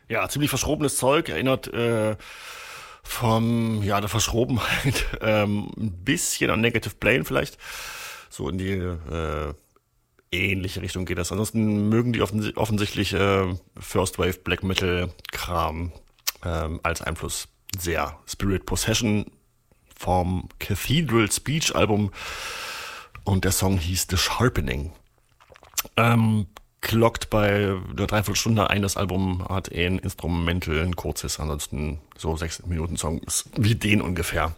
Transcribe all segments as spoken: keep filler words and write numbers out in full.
Ja, ziemlich verschrobenes Zeug, erinnert äh, vom, ja, der Verschrobenheit ähm, ein bisschen an Negative Plane vielleicht. So in die äh, ähnliche Richtung geht das. Ansonsten mögen die offens- offensichtlich äh, First Wave Black Metal Kram ähm, als Einfluss sehr. Spirit Possession vom Cathedral Speech Album und der Song hieß The Sharpening. Ähm, Klockt bei einer Dreiviertelstunde ein. Das Album hat eh ein Instrumental, ein kurzes, ansonsten so sechs Minuten Song ist wie den ungefähr.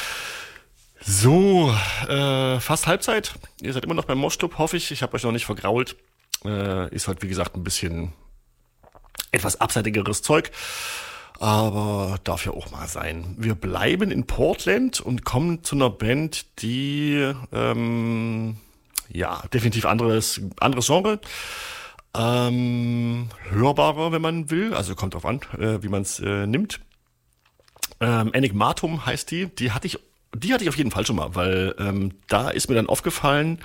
So, äh, fast Halbzeit. Ihr seid immer noch beim Moshclub, hoffe ich. Ich habe euch noch nicht vergrault. Äh, ist halt, wie gesagt, ein bisschen etwas abseitigeres Zeug. Aber darf ja auch mal sein. Wir bleiben in Portland und kommen zu einer Band, die, ähm, ja, definitiv anderes, anderes Genre. Ähm, hörbarer, wenn man will. Also kommt drauf an, äh, wie man es äh, nimmt. Ähm, Enigmatum heißt die. Die hatte ich, die hatte ich auf jeden Fall schon mal, weil ähm, da ist mir dann aufgefallen,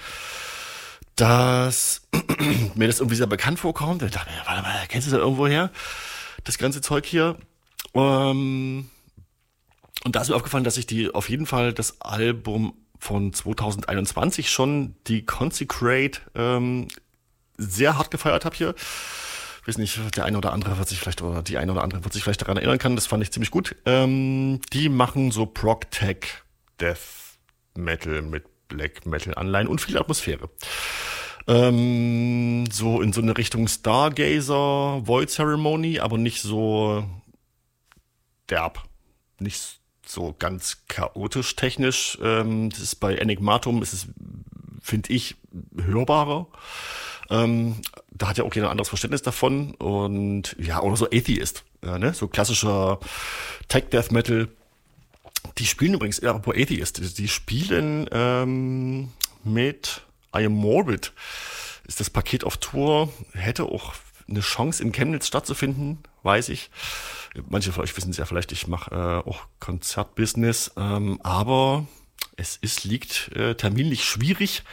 dass mir das irgendwie sehr bekannt vorkommt. Ich dachte mir, warte mal, kennst du das irgendwo her? Das ganze Zeug hier. Ähm, und da ist mir aufgefallen, dass ich die auf jeden Fall das Album von zwanzig einundzwanzig schon, die Consecrate, ähm, sehr hart gefeiert habe hier. Ich weiß nicht, der eine oder andere wird sich vielleicht, oder die eine oder andere wird sich vielleicht daran erinnern kann, das fand ich ziemlich gut. Ähm, die machen so Prog-Tech, Death Metal mit Black Metal Anleihen und viel Atmosphäre. Ähm, so in so eine Richtung Stargazer, Void Ceremony, aber nicht so derb, nicht so ganz chaotisch technisch. Ähm, das ist bei Enigmatum, ist es, finde ich, hörbarer. Ähm, da hat ja auch jeder ein anderes Verständnis davon. Und ja, oder so Atheist, äh, ne? So klassischer Tech-Death Metal. Die spielen übrigens, ja, apropos Atheist, die spielen ähm, mit I Am Morbid. Ist das Paket auf Tour, hätte auch eine Chance in Chemnitz stattzufinden, weiß ich. Manche von euch wissen es ja vielleicht, ich mache äh, auch Konzertbusiness, ähm, aber es ist, liegt äh, terminlich schwierig.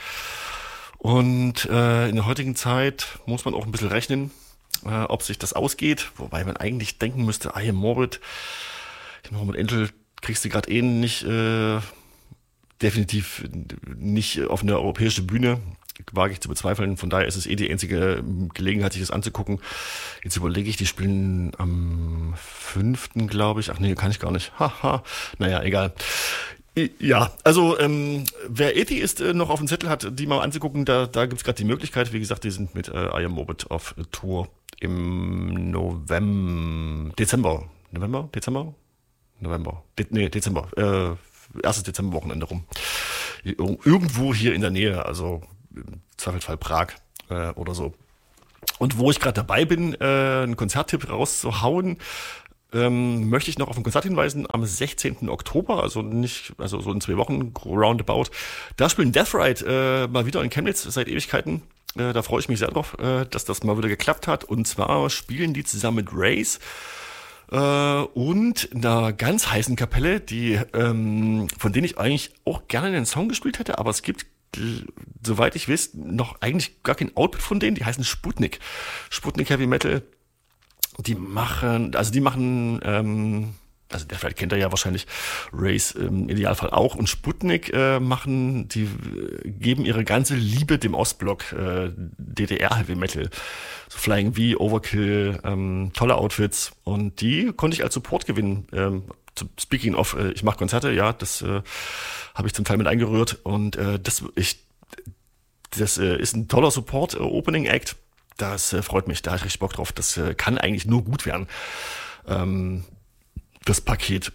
Und äh, in der heutigen Zeit muss man auch ein bisschen rechnen, äh, ob sich das ausgeht. Wobei man eigentlich denken müsste, I Am Morbid, Morbid Angel kriegst du gerade eh nicht, äh, definitiv nicht auf eine europäische Bühne. Wage ich zu bezweifeln. Von daher ist es eh die einzige Gelegenheit, sich das anzugucken. Jetzt überlege ich, die spielen am fünften glaube ich. Ach nee, kann ich gar nicht. Haha. Naja, egal. Ja, also ähm, wer Atheist äh, noch auf dem Zettel hat, die mal anzugucken, da, da gibt's gerade die Möglichkeit. Wie gesagt, die sind mit äh, I Am Morbid auf Tour im November, Dezember. November? Dezember? November. De- nee, Dezember. Äh, erstes Dezemberwochenende rum. Irgendwo hier in der Nähe, also im Zweifelsfall Prag äh, oder so. Und wo ich gerade dabei bin, äh, einen Konzerttipp rauszuhauen, ähm, möchte ich noch auf ein Konzert hinweisen am sechzehnten Oktober, also nicht, also so in zwei Wochen roundabout. Da spielen Death Ride äh, mal wieder in Chemnitz seit Ewigkeiten. Äh, da freue ich mich sehr drauf, äh, dass das mal wieder geklappt hat. Und zwar spielen die zusammen mit Race äh, und einer ganz heißen Kapelle, die ähm, von denen ich eigentlich auch gerne einen Song gespielt hätte, aber es gibt, soweit ich weiß, noch eigentlich gar kein Output von denen. Die heißen Sputnik. Sputnik Heavy Metal. Die machen, also die machen, ähm, also der vielleicht kennt er ja wahrscheinlich, Race im Idealfall auch, und Sputnik äh, machen, die äh, geben ihre ganze Liebe dem Ostblock, äh, D D R Heavy Metal, so Flying V, Overkill, ähm, tolle Outfits, und die konnte ich als Support gewinnen. Ähm, speaking of, äh, ich mache Konzerte, ja, das äh, habe ich zum Teil mit eingerührt, und äh, das, ich, das äh, ist ein toller Support, äh, Opening Act. Das äh, freut mich, da habe ich richtig Bock drauf. Das äh, kann eigentlich nur gut werden, ähm, das Paket.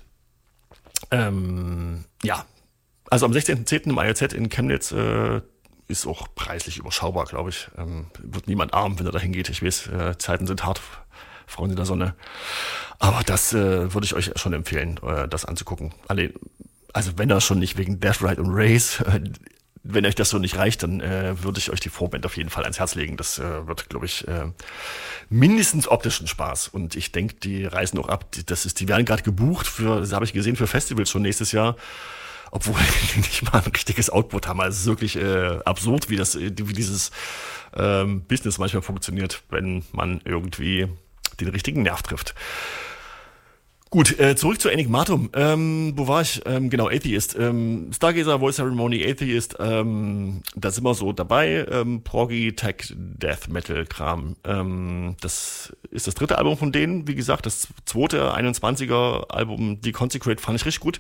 Ähm, ja, also am sechzehnten zehnten im I O Z in Chemnitz äh, ist auch preislich überschaubar, glaube ich. Ähm, wird niemand arm, wenn er da hingeht. Ich weiß, äh, Zeiten sind hart, Frauen in der Sonne. Aber das äh, würde ich euch schon empfehlen, äh, das anzugucken. Alle, also wenn er schon nicht wegen Death Ride und Race... Äh, wenn euch das so nicht reicht, dann äh, würde ich euch die Vorband auf jeden Fall ans Herz legen. Das äh, wird, glaube ich, äh, mindestens optischen Spaß. Und ich denke, die reisen auch ab. Die, das ist, die werden gerade gebucht für, das habe ich gesehen, für Festivals schon nächstes Jahr. Obwohl die nicht mal ein richtiges Output haben. Also es ist wirklich äh, absurd, wie das, wie dieses ähm, Business manchmal funktioniert, wenn man irgendwie den richtigen Nerv trifft. Gut, äh, zurück zu Enigmatum. Ähm, wo war ich? Ähm, genau, Atheist. Ähm, Stargazer, Voice Ceremony, Atheist. Ähm, da sind wir so dabei. Ähm, Proggy, Tech, Death Metal Kram. Ähm, das ist das dritte Album von denen. Wie gesagt, das zweite, einundzwanziger Album, Deconsecrate, fand ich richtig gut.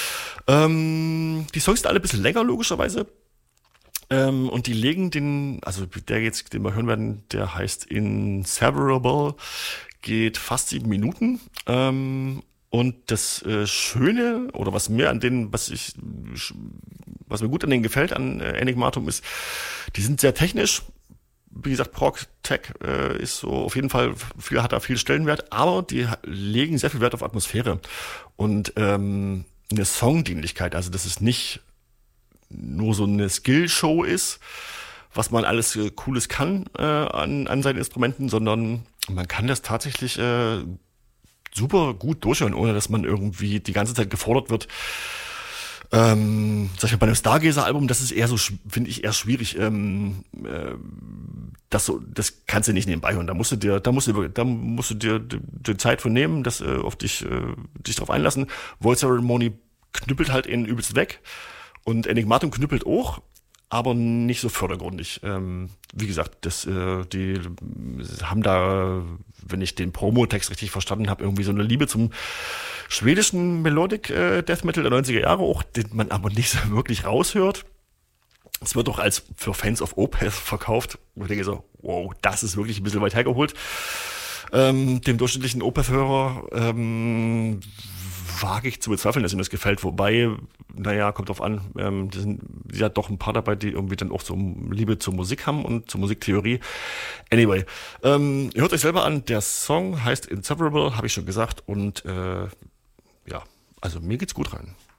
Ähm, die Songs sind alle ein bisschen länger, logischerweise. Ähm, und die legen den, also der jetzt, den wir hören werden, der heißt Inseverable, geht fast sieben Minuten. Ähm, und das äh, Schöne, oder was mir an denen, was ich, was mir gut an denen gefällt, an äh, Enigmatum, ist, die sind sehr technisch. Wie gesagt, Prog Tech äh, ist so auf jeden Fall, viel, hat da viel Stellenwert, aber die legen sehr viel Wert auf Atmosphäre und ähm, eine Songdienlichkeit. Also das ist nicht nur so eine Skill-Show ist, was man alles äh, Cooles kann äh, an, an seinen Instrumenten, sondern man kann das tatsächlich äh, super gut durchhören, ohne dass man irgendwie die ganze Zeit gefordert wird. Ähm, sag ich mal, bei einem Stargazer-Album, das ist eher so, finde ich, eher schwierig. Ähm, äh, das so, das kannst du nicht nebenbei hören. Da musst du dir, da musst du, da musst du dir die, die Zeit für nehmen, das äh, auf dich, äh, dich drauf einlassen. Voice Ceremony knüppelt halt in übelst weg. Und Enigmatum knüppelt auch, aber nicht so vordergründig. Ähm, wie gesagt, das, äh, die haben da, wenn ich den Promo-Text richtig verstanden habe, irgendwie so eine Liebe zum schwedischen Melodic äh, Death Metal der neunziger Jahre auch, den man aber nicht so wirklich raushört. Es wird doch als für Fans of Opeth verkauft. Und ich denke so, wow, das ist wirklich ein bisschen weit hergeholt. Ähm, dem durchschnittlichen Opeth-Hörer ähm, wage ich zu bezweifeln, dass ihm das gefällt. Wobei, naja, kommt drauf an, ähm, die sind ja doch ein paar dabei, die irgendwie dann auch so Liebe zur Musik haben und zur Musiktheorie. Anyway, ähm, ihr hört euch selber an, der Song heißt Inseparable, habe ich schon gesagt. Und äh, ja, also mir geht's gut rein.